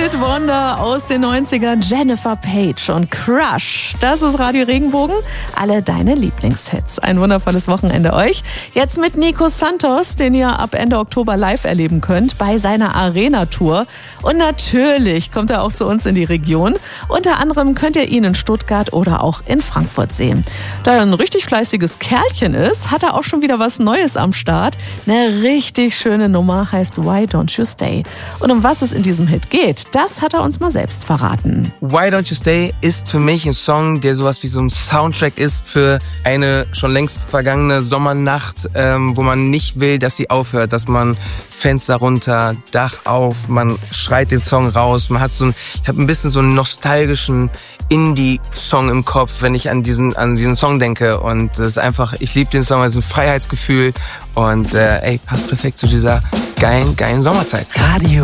One-Hit-Wonder aus den 90ern, Jennifer Page und Crush. Das ist Radio Regenbogen, alle deine Lieblingshits. Ein wundervolles Wochenende euch. Jetzt mit Nico Santos, den ihr ab Ende Oktober live erleben könnt bei seiner Arena-Tour. Und natürlich kommt er auch zu uns in die Region. Unter anderem könnt ihr ihn in Stuttgart oder auch in Frankfurt sehen. Da er ein richtig fleißiges Kerlchen ist, hat er auch schon wieder was Neues am Start. Eine richtig schöne Nummer heißt Why Don't You Stay. Und um was es in diesem Hit geht, das hat er uns mal selbst verraten. Why Don't You Stay ist für mich ein Song, der sowas wie so ein Soundtrack ist für eine schon längst vergangene Sommernacht, wo man nicht will, dass sie aufhört, dass man Fenster runter, Dach auf, man schreit den Song raus, man hat ich habe ein bisschen so einen nostalgischen Indie-Song im Kopf, wenn ich an diesen Song denke, und das ist einfach, ich liebe den Song, es ist ein Freiheitsgefühl und passt perfekt zu dieser geilen Sommerzeit. Radio